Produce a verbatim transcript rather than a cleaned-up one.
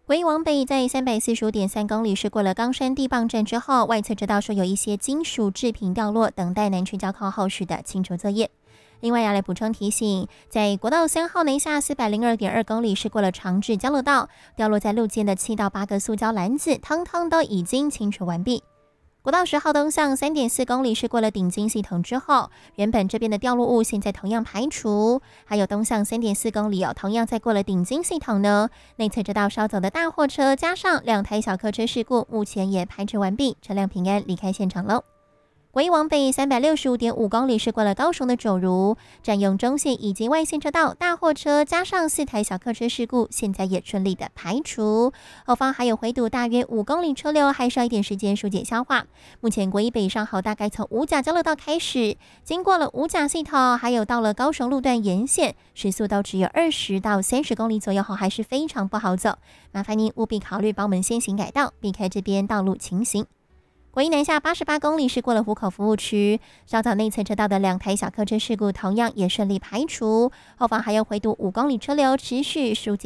国一往北在三百四十五点三公里驶过了冈山地磅站之后，外侧车道说有一些金属制品掉落，等待南区交靠后续的清除作业。另外要来补充提醒，在国道三号南下四百零二点二公里驶过了长治交流道，掉落在路肩的七到八个塑胶篮子，通通都已经清除完毕。国道十号东向三点四公里驶过了顶金系统之后，原本这边的掉落物现在同样排除。还有东向三点四公里哦，同样在过了顶金系统呢，内侧车道稍走的大货车加上两台小客车事故，目前也排除完毕，车辆平安离开现场喽。国一往北三百六十五点五公里驶过了高雄的九如，占用中线以及外线车道，大货车加上四台小客车事故，现在也顺利的排除。后方还有回堵大约五公里车流，还需要一点时间疏解消化。目前国一北上好大概从五甲交流道开始，经过了五甲系统，还有到了高雄路段沿线，时速都只有二十到三十公里左右后，还是非常不好走。麻烦您务必考虑帮我们先行改道，避开这边道路情形。国一南下八十八公里驶过了湖口服务区，稍早内侧车道的两台小客车事故同样也顺利排除，后方还有回堵五公里车流持续疏解。